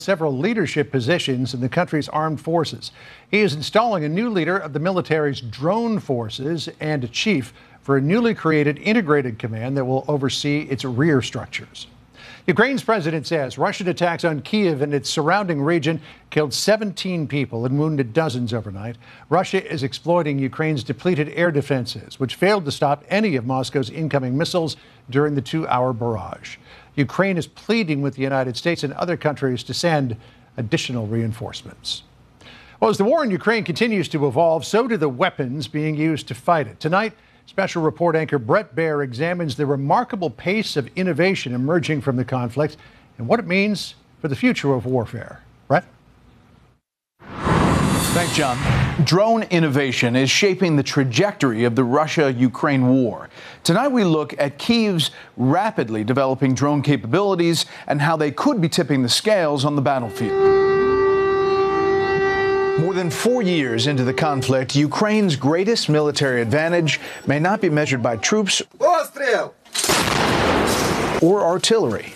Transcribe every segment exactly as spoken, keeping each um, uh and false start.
several leadership positions in the country's armed forces. He is installing a new leader of the military's drone forces and a chief for a newly created integrated command that will oversee its rear structures. Ukraine's president says Russian attacks on Kyiv and its surrounding region killed seventeen people and wounded dozens overnight. Russia is exploiting Ukraine's depleted air defenses, which failed to stop any of Moscow's incoming missiles during the two-hour barrage. Ukraine is pleading with the United States and other countries to send additional reinforcements. Well, as the war in Ukraine continues to evolve, so do the weapons being used to fight it. Tonight, Special Report anchor Bret Baier examines the remarkable pace of innovation emerging from the conflict and what it means for the future of warfare. Bret? Thanks, John. Drone innovation is shaping the trajectory of the Russia-Ukraine war. Tonight we look at Kyiv's rapidly developing drone capabilities and how they could be tipping the scales on the battlefield. More than four years into the conflict, Ukraine's greatest military advantage may not be measured by troops or artillery,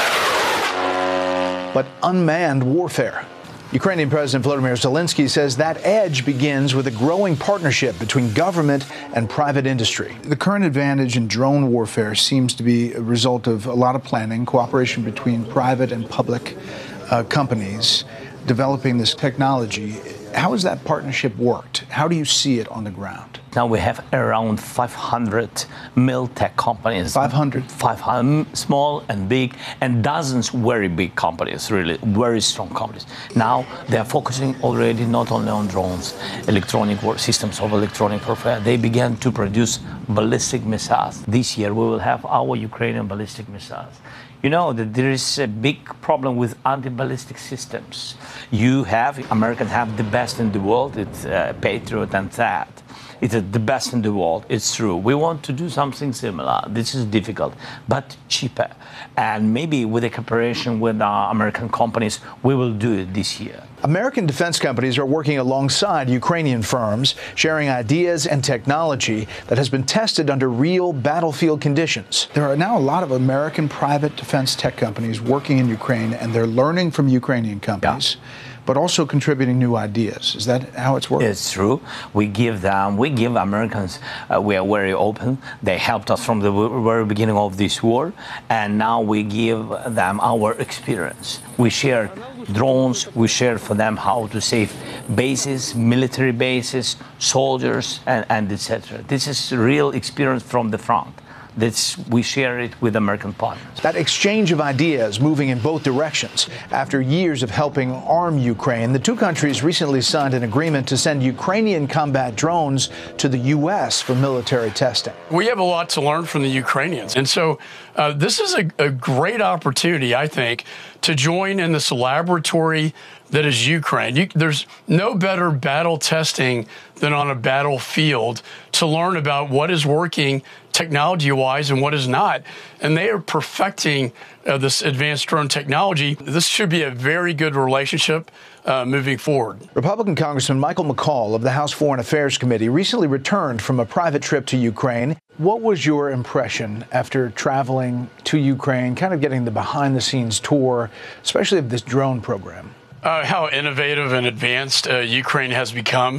but unmanned warfare. Ukrainian President Volodymyr Zelensky says that edge begins with a growing partnership between government and private industry. The current advantage in drone warfare seems to be a result of a lot of planning, cooperation between private and public uh, companies developing this technology. How has that partnership worked? How do you see it on the ground? Now we have around five hundred mil-tech companies. five hundred? five hundred, small and big, and dozens very big companies, really, very strong companies. Now they are focusing already not only on drones, electronic war, systems of electronic warfare. They began to produce ballistic missiles. This year we will have our Ukrainian ballistic missiles. You know that there is a big problem with anti-ballistic systems. You have, Americans have the best in the world, it's uh, Patriot and THAAD. It's the best in the world, it's true. We want to do something similar. This is difficult, but cheaper. And maybe with a cooperation with our American companies, we will do it this year. American defense companies are working alongside Ukrainian firms, sharing ideas and technology that has been tested under real battlefield conditions. There are now a lot of American private defense tech companies working in Ukraine, and they're learning from Ukrainian companies. Yeah. But also contributing new ideas. Is that how it's working? It's true. We give them, we give Americans, uh, we are very open. They helped us from the very beginning of this war, and now we give them our experience. We share drones, we share for them how to save bases, military bases, soldiers, and, and et cetera. This is real experience from the front. That's, we share it with American partners. That exchange of ideas moving in both directions. After years of helping arm Ukraine, the two countries recently signed an agreement to send Ukrainian combat drones to the U S for military testing. We have a lot to learn from the Ukrainians. And so uh, this is a, a great opportunity, I think, to join in this laboratory that is Ukraine. You, there's no better battle testing than on a battlefield to learn about what is working technology-wise and what is not. And they are perfecting uh, this advanced drone technology. This should be a very good relationship uh, moving forward. Republican Congressman Michael McCaul of the House Foreign Affairs Committee recently returned from a private trip to Ukraine. What was your impression after traveling to Ukraine, kind of getting the behind-the-scenes tour, especially of this drone program? Uh, how innovative and advanced uh, Ukraine has become.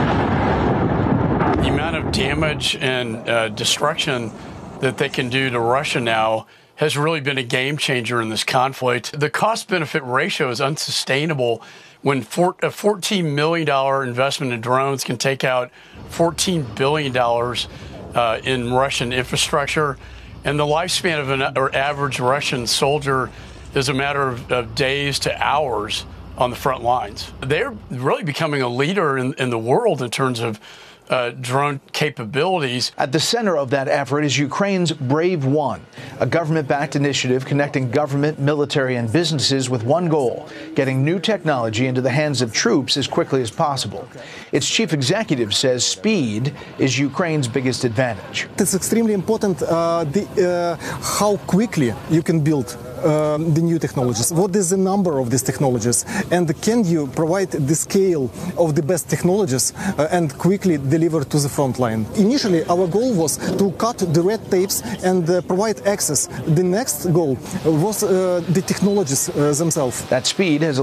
The amount of damage and uh, destruction that they can do to Russia now has really been a game changer in this conflict. The cost-benefit ratio is unsustainable when four, a fourteen million dollars investment in drones can take out fourteen billion dollars uh, in Russian infrastructure. And the lifespan of an or average Russian soldier is a matter of, of days to hours on the front lines. They're really becoming a leader in, in the world in terms of uh, drone capabilities. At the center of that effort is Ukraine's Brave One, a government-backed initiative connecting government, military, and businesses with one goal: getting new technology into the hands of troops as quickly as possible. Its chief executive says speed is Ukraine's biggest advantage. It's extremely important uh, the, uh, how quickly you can build uh, the new technologies? What is the number of these technologies? And can you provide the scale of the best technologies uh, and quickly deliver to the front line? Initially, our goal was to cut the red tapes and uh, provide access. The next goal was uh, the technologies uh, themselves. That speed has